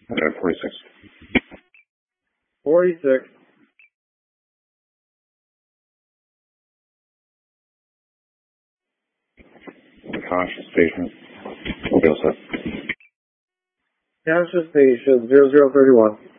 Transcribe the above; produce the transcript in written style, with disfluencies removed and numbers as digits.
46. 46. Conscious patient. We'll be all set. Conscious patient 0031.